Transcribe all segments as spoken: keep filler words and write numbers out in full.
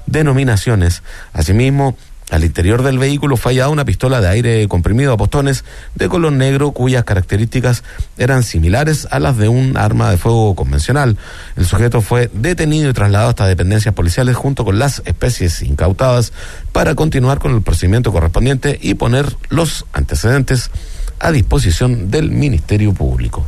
denominaciones. Asimismo, al interior del vehículo fue hallada una pistola de aire comprimido a postones de color negro cuyas características eran similares a las de un arma de fuego convencional. El sujeto fue detenido y trasladado hasta dependencias policiales junto con las especies incautadas para continuar con el procedimiento correspondiente y poner los antecedentes a disposición del Ministerio Público.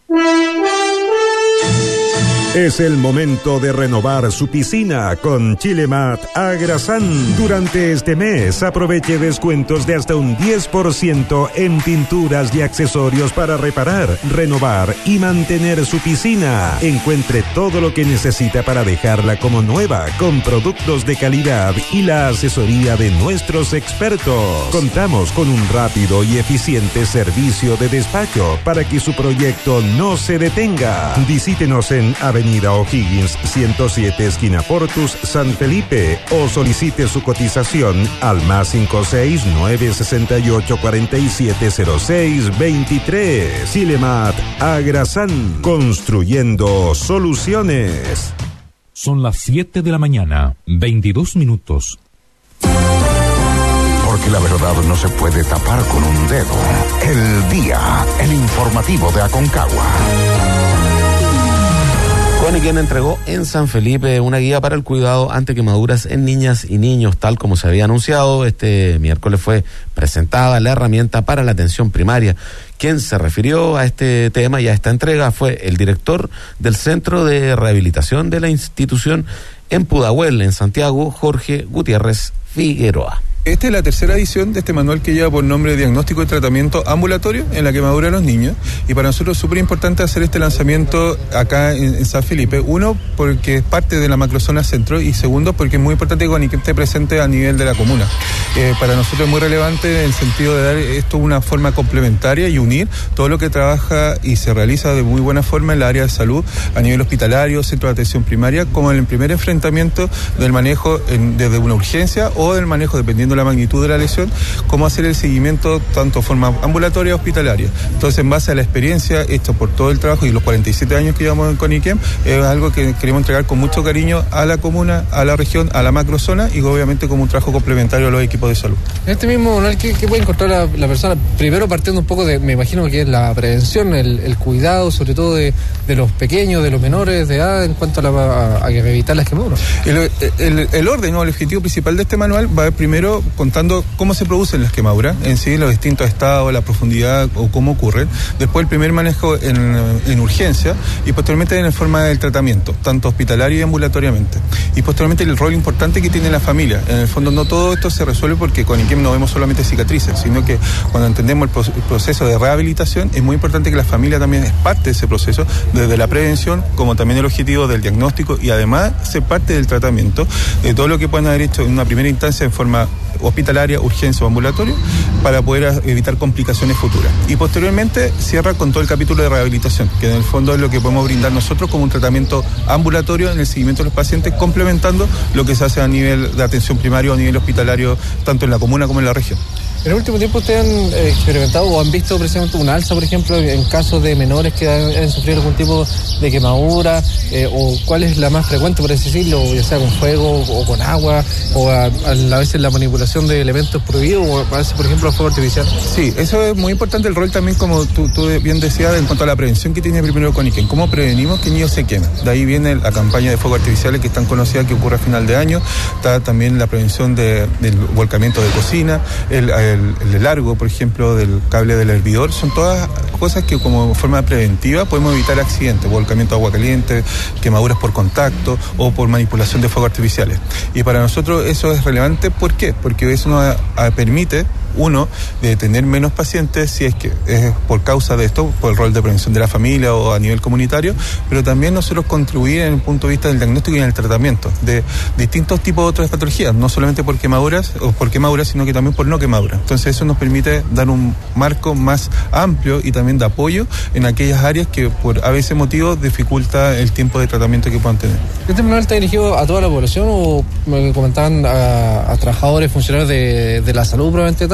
Es el momento de renovar su piscina con Chilemat Agrasan. Durante este mes aproveche descuentos de hasta un diez por ciento en pinturas y accesorios para reparar, renovar y mantener su piscina. Encuentre todo lo que necesita para dejarla como nueva con productos de calidad y la asesoría de nuestros expertos. Contamos con un rápido y eficiente servicio de despacho para que su proyecto no se detenga. Visítenos en Avenida O'Higgins ciento siete, esquina Portus, San Felipe, o solicite su cotización al más cinco seis nueve seis ocho cuatro siete cero seis veintitrés. Chilemat Agrasan, construyendo soluciones. Son las siete de la mañana, veintidós minutos. Porque la verdad no se puede tapar con un dedo. El día, el informativo de Aconcagua. Coniquén entregó en San Felipe una guía para el cuidado ante quemaduras en niñas y niños, tal como se había anunciado. Este miércoles fue presentada la herramienta para la atención primaria. Quien se refirió a este tema y a esta entrega fue el director del Centro de Rehabilitación de la institución en Pudahuel, en Santiago, Jorge Gutiérrez Figueroa. Esta es la tercera edición de este manual que lleva por nombre Diagnóstico y Tratamiento Ambulatorio en la quemadura de los niños, y para nosotros es súper importante hacer este lanzamiento acá en, en San Felipe. Uno, porque es parte de la macrozona centro, y segundo, porque es muy importante que Coniquén esté presente a nivel de la comuna. Eh, para nosotros es muy relevante en el sentido de dar esto una forma complementaria y unir todo lo que trabaja y se realiza de muy buena forma en la área de salud a nivel hospitalario, centro de atención primaria, como en el primer enfrentamiento del manejo en, desde una urgencia o del manejo, dependiendo la magnitud de la lesión, cómo hacer el seguimiento tanto de forma ambulatoria o hospitalaria. Entonces, en base a la experiencia, esto por todo el trabajo y los cuarenta y siete años que llevamos en Coniquén, es algo que queremos entregar con mucho cariño a la comuna, a la región, a la macrozona, y obviamente como un trabajo complementario a los equipos de salud. En este mismo manual, ¿qué, qué puede encontrar la, la persona? Primero, partiendo un poco de, me imagino que es la prevención, el, el cuidado, sobre todo de, de los pequeños, de los menores de edad, en cuanto a, la, a, a evitar las quemaduras. El, el, el orden o el objetivo principal de este manual va primero contando cómo se producen las quemaduras, en sí, los distintos estados, la profundidad o cómo ocurren. Después el primer manejo en, en urgencia, y posteriormente en forma del tratamiento, tanto hospitalario y ambulatoriamente. Y posteriormente el rol importante que tiene la familia. En el fondo no todo esto se resuelve porque con Coniquén no vemos solamente cicatrices, sino que cuando entendemos el, pro- el proceso de rehabilitación, es muy importante que la familia también es parte de ese proceso, desde la prevención como también el objetivo del diagnóstico, y además ser parte del tratamiento, de todo lo que puedan haber hecho en una primera instancia en forma hospitalaria, urgencia o ambulatorio, para poder evitar complicaciones futuras. Y posteriormente cierra con todo el capítulo de rehabilitación, que en el fondo es lo que podemos brindar nosotros como un tratamiento ambulatorio en el seguimiento de los pacientes, complementando lo que se hace a nivel de atención primaria o a nivel hospitalario, tanto en la comuna como en la región. En el último tiempo ustedes han eh, experimentado o han visto precisamente una alza, por ejemplo, en casos de menores que han, han sufrido algún tipo de quemadura, eh, o cuál es la más frecuente, por así decirlo, ya sea con fuego o con agua, o a, a veces la manipulación de elementos prohibidos, o a veces, por ejemplo, el fuego artificial. Sí, eso es muy importante, el rol también, como tú, tú bien decías, en cuanto a la prevención que tiene primero Coniquén. ¿Cómo prevenimos que niños se quemen? De ahí viene la campaña de fuegos artificiales, que es tan conocida, que ocurre a final de año. Está también la prevención de, del volcamiento de cocina, el, el El, el largo, por ejemplo, del cable del hervidor. Son todas cosas que como forma preventiva podemos evitar accidentes, volcamiento de agua caliente, quemaduras por contacto o por manipulación de fuegos artificiales. Y para nosotros eso es relevante. ¿Por qué? Porque eso nos a, a, permite, uno, de tener menos pacientes, si es que es por causa de esto, por el rol de prevención de la familia o a nivel comunitario, pero también nosotros contribuir en el punto de vista del diagnóstico y en el tratamiento de distintos tipos de otras patologías, no solamente por quemaduras o por quemaduras, sino que también por no quemaduras. Entonces eso nos permite dar un marco más amplio y también de apoyo en aquellas áreas que por a veces motivos dificulta el tiempo de tratamiento que puedan tener. ¿Este manual está dirigido a toda la población o me comentaban a, a trabajadores, funcionarios de, de la salud probablemente tal?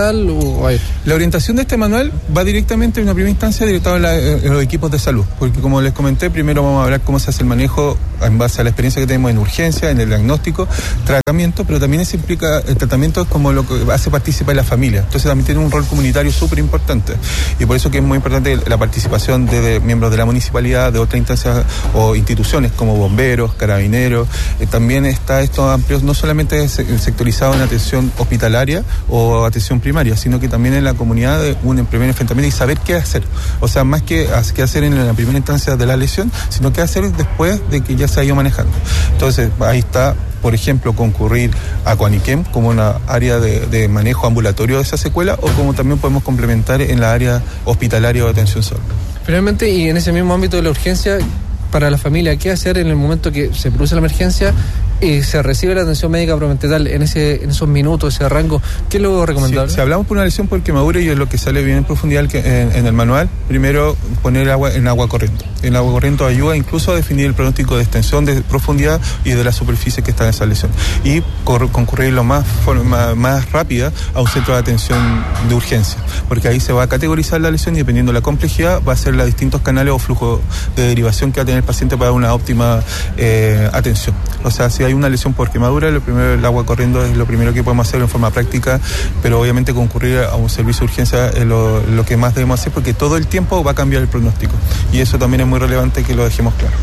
tal? O hay... La orientación de este manual va directamente en una primera instancia directado en, la, en los equipos de salud, porque como les comenté, primero vamos a hablar cómo se hace el manejo en base a la experiencia que tenemos en urgencia, en el diagnóstico, tratamiento, pero también eso implica, el tratamiento es como lo que hace participar la familia, entonces también tiene un rol comunitario súper importante, y por eso que es muy importante la participación de, de miembros de la municipalidad, de otras instancias o instituciones como bomberos, carabineros, eh, también está esto amplio, no solamente sectorizado en atención hospitalaria o atención primaria, sino que también en la comunidad de un primer enfrentamiento y saber qué hacer, o sea, más que qué hacer en la primera instancia de la lesión, sino qué hacer después de que ya se ha ido manejando. Entonces, ahí está, por ejemplo, concurrir a Coaniquem como una área de, de manejo ambulatorio de esa secuela, o como también podemos complementar en la área hospitalaria o atención solo. Finalmente, y en ese mismo ámbito de la urgencia, para la familia, ¿qué hacer en el momento que se produce la emergencia y se recibe la atención médica prometetal en ese en esos minutos, ese rango? ¿Qué es lo recomendable? Sí, si hablamos por una lesión por quemadura, y es lo que sale bien en profundidad que en, en el manual, primero poner agua en agua corriente. El agua corriente ayuda incluso a definir el pronóstico de extensión, de profundidad y de la superficie que está en esa lesión. Y cor- concurrir lo más, forma, más rápida a un centro de atención de urgencia, porque ahí se va a categorizar la lesión y dependiendo de la complejidad va a ser los distintos canales o flujos de derivación que va a tener el paciente para una óptima eh, atención. O sea, si hay una lesión por quemadura, lo primero, el agua corriendo es lo primero que podemos hacer en forma práctica, pero obviamente concurrir a un servicio de urgencia es lo, lo que más debemos hacer, porque todo el tiempo va a cambiar el pronóstico, y eso también es muy relevante que lo dejemos claro.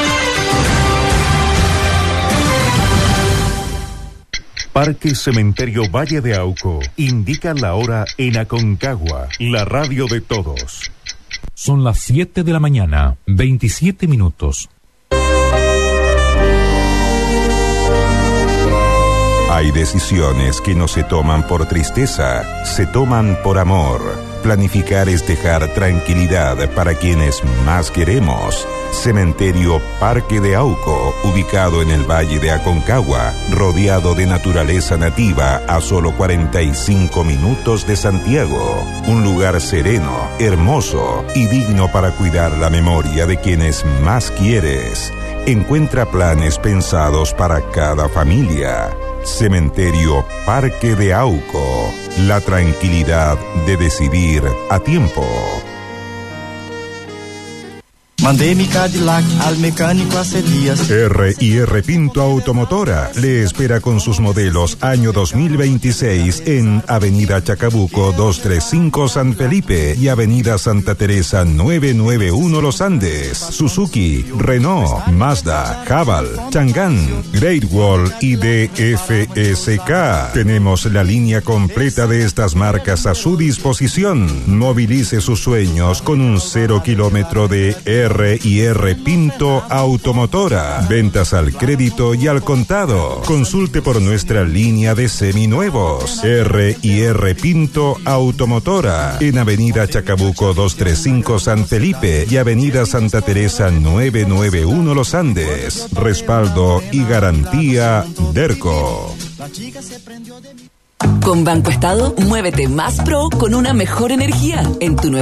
Parque Cementerio Valle de Auco indica la hora en Aconcagua, la radio de todos. Son las siete de la mañana, veintisiete minutos. Hay decisiones que no se toman por tristeza, se toman por amor. Planificar es dejar tranquilidad para quienes más queremos. Cementerio Parque de Auco, ubicado en el Valle de Aconcagua, rodeado de naturaleza nativa a solo cuarenta y cinco minutos de Santiago. Un lugar sereno, hermoso y digno para cuidar la memoria de quienes más quieres. Encuentra planes pensados para cada familia. Cementerio Parque de Auco, la tranquilidad de decidir a tiempo. Mandé mi Cadillac al mecánico hace días. R y R Pinto Automotora le espera con sus modelos año dos mil veintiséis en Avenida Chacabuco doscientos treinta y cinco San Felipe y Avenida Santa Teresa novecientos noventa y uno Los Andes. Suzuki, Renault, Mazda, Haval, Chang'an, Great Wall y D F S K. Tenemos la línea completa de estas marcas a su disposición. Movilice sus sueños con un cero kilómetro de R y R Pinto Automotora. Ventas al crédito y al contado. Consulte por nuestra línea de seminuevos. R y R Pinto Automotora. En Avenida Chacabuco doscientos treinta y cinco San Felipe y Avenida Santa Teresa novecientos noventa y uno Los Andes. Respaldo y garantía Derco. Con Banco Estado, muévete más pro con una mejor energía en tu nuevo